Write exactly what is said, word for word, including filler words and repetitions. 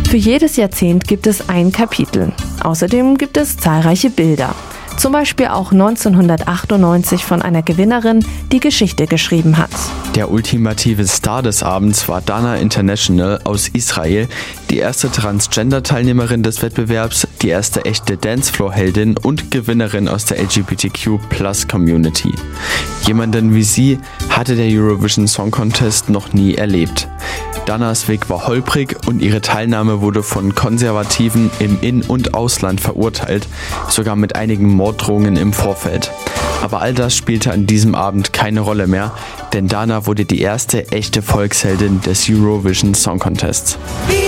Für jedes Jahrzehnt gibt es ein Kapitel. Außerdem gibt es zahlreiche Bilder. Zum Beispiel auch neunzehnhundertachtundneunzig von einer Gewinnerin, die Geschichte geschrieben hat. Der ultimative Star des Abends war Dana International aus Israel, die erste Transgender-Teilnehmerin des Wettbewerbs, die erste echte Dancefloor-Heldin und Gewinnerin aus der L G B T Q Plus Community. Jemanden wie sie hatte der Eurovision Song Contest noch nie erlebt. Danas Weg war holprig und ihre Teilnahme wurde von Konservativen im In- und Ausland verurteilt, sogar mit einigen Morddrohungen im Vorfeld. Aber all das spielte an diesem Abend keine Rolle mehr, denn Dana wurde die erste echte Volksheldin des Eurovision Song Contests.